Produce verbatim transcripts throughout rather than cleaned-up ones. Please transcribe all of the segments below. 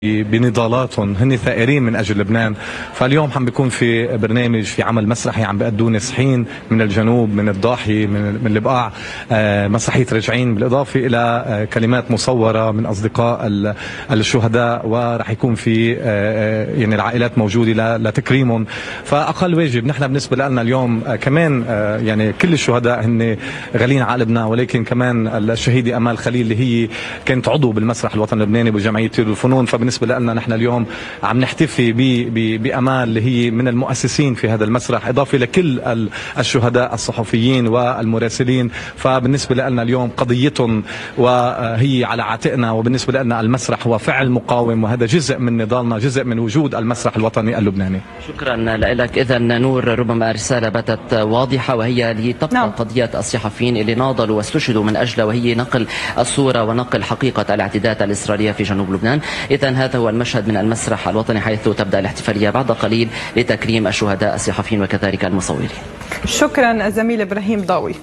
بنضالاتهم هن ثائرين من اجل لبنان. فاليوم عم بيكون في برنامج، في عمل مسرحي عم بيأدوه نسحين من الجنوب، من الضاحي، من من البقاع، مسرحيه رجعين، بالاضافه الى كلمات مصوره من اصدقاء الشهداء، وراح يكون في يعني العائلات موجوده لتكريمهم. فاقل واجب نحن بالنسبه لنا اليوم كمان، يعني كل الشهداء هن غاليين على قلبنا، ولكن كمان الشهيده امال خليل اللي هي كانت عضو بالمسرح الوطني اللبناني بجمعيه تير الفنون، فبالنسبه لنا نحن اليوم عم نحتفي بامال اللي هي من المؤسسين في هذا المسرح، اضافه لكل الشهداء الصحفيين والمراسلين. فبالنسبه لنا اليوم قضيتهم وهي على عاتقنا، وبالنسبه لنا المسرح هو فعل مقاوم، وهذا جزء من نضالنا، جزء من وجود المسرح الوطني اللبناني. شكرا لك. اذا نور، ربما رساله باتت واضحه، وهي لتبقى نعم. قضيه الصحفيين اللي ناضلوا واستشهدوا من اجلها، وهي نقل الصوره ونقل حقيقه الاعتداءات الاسرائيليه في جنوب لبنان. اذا هذا هو المشهد من المسرح الوطني، حيث تبدأ الاحتفالية بعد قليل لتكريم الشهداء الصحفيين وكذلك المصورين. شكرا الزميل إبراهيم ضاوي.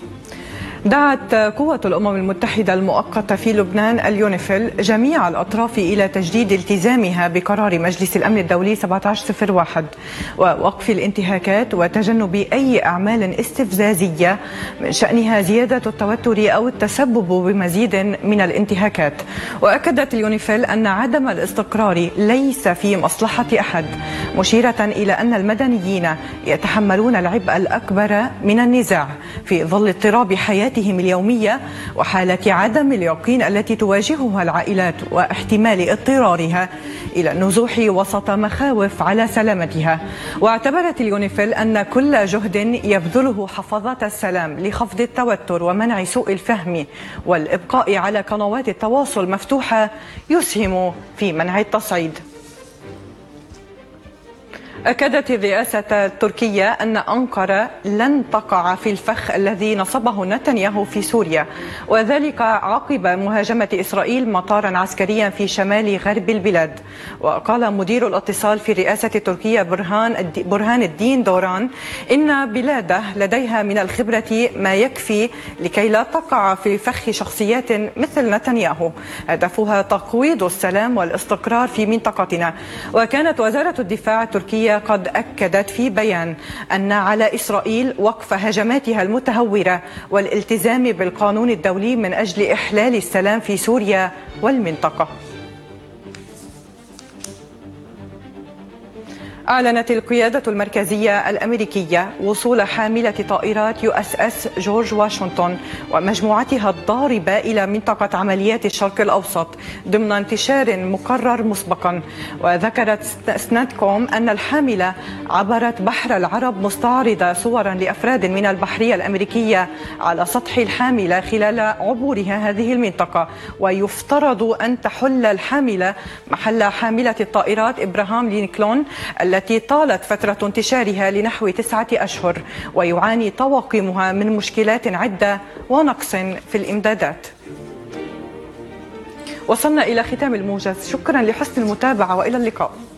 دعت قوة الأمم المتحدة المؤقتة في لبنان اليونيفيل جميع الأطراف إلى تجديد التزامها بقرار مجلس الأمن الدولي سبعة عشر صفر واحد ووقف الانتهاكات وتجنب أي أعمال استفزازية من شأنها زيادة التوتر أو التسبب بمزيد من الانتهاكات. وأكدت اليونيفيل أن عدم الاستقرار ليس في مصلحة أحد، مشيرة إلى أن المدنيين يتحملون العبء الأكبر من النزاع في ظل اضطراب حياتهم اليومية وحالة عدم اليقين التي تواجهها العائلات واحتمال اضطرارها إلى النزوح وسط مخاوف على سلامتها. واعتبرت اليونيفيل أن كل جهد يبذله حفظات السلام لخفض التوتر ومنع سوء الفهم والإبقاء على قنوات التواصل مفتوحة يسهم في منع التصعيد. أكدت الرئاسة التركية أن أنقرة لن تقع في الفخ الذي نصبه نتنياهو في سوريا، وذلك عقب مهاجمة إسرائيل مطارا عسكريا في شمال غرب البلاد. وقال مدير الاتصال في الرئاسة التركية برهان برهان الدين دوران إن بلاده لديها من الخبرة ما يكفي لكي لا تقع في فخ شخصيات مثل نتنياهو هدفها تقويض السلام والاستقرار في منطقتنا. وكانت وزارة الدفاع التركية قد أكدت في بيان أن على إسرائيل وقف هجماتها المتهورة والالتزام بالقانون الدولي من أجل إحلال السلام في سوريا والمنطقة. أعلنت القيادة المركزية الأمريكية وصول حاملة طائرات يو اس اس جورج واشنطن ومجموعتها الضاربة إلى منطقة عمليات الشرق الأوسط ضمن انتشار مقرر مسبقا. وذكرت سناتكوم أن الحاملة عبرت بحر العرب مستعرضة صورا لأفراد من البحرية الأمريكية على سطح الحاملة خلال عبورها هذه المنطقة. ويفترض أن تحل الحاملة محل حاملة الطائرات إبراهام لينكولن التي طالت فترة انتشارها لنحو تسعة أشهر، ويعاني طواقمها من مشكلات عدة ونقص في الإمدادات. وصلنا إلى ختام الموجز، شكرا لحسن المتابعة وإلى اللقاء.